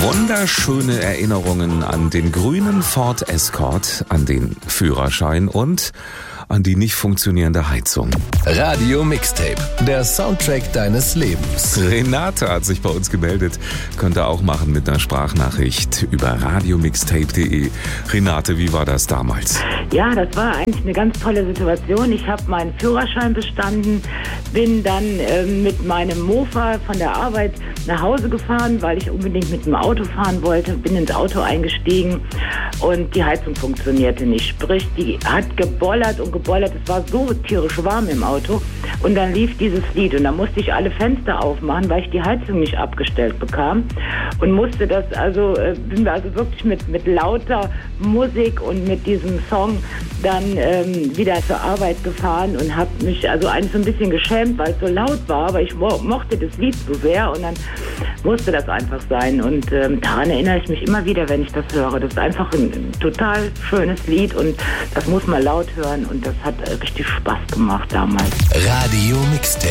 Wunderschöne Erinnerungen an den grünen Ford Escort, an den Führerschein und an die nicht funktionierende Heizung. Radio Mixtape, der Soundtrack deines Lebens. Renate hat sich bei uns gemeldet, könnt ihr auch machen mit einer Sprachnachricht über radiomixtape.de. Renate, wie war das damals? Ja, das war eigentlich eine ganz tolle Situation. Ich habe meinen Führerschein bestanden, bin dann mit meinem Mofa von der Arbeit nach Hause gefahren, weil ich unbedingt mit dem Auto fahren wollte, bin ins Auto eingestiegen und die Heizung funktionierte nicht. Sprich, die hat gebollert und gebollert. Es war so tierisch warm im Auto und dann lief dieses Lied und dann musste ich alle Fenster aufmachen, weil ich die Heizung nicht abgestellt bekam und musste das, bin wir also wirklich mit lauter Musik und mit diesem Song dann wieder zur Arbeit gefahren und habe mich also eigentlich so ein bisschen geschämt, weil es so laut war, aber ich mochte das Lied so sehr und dann musste das einfach sein und daran erinnere ich mich immer wieder, wenn ich das höre. Das ist einfach ein total schönes Lied und das muss man laut hören und das hat richtig Spaß gemacht damals. Radio Mixtape.